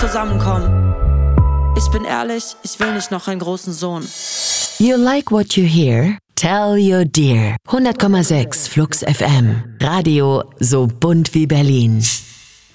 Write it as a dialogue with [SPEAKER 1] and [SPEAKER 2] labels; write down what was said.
[SPEAKER 1] zusammenkommen. Ich bin ehrlich, ich will nicht noch einen großen Sohn.
[SPEAKER 2] You like what you hear? Tell your dear. 100,6 Flux FM. Radio so bunt wie Berlin.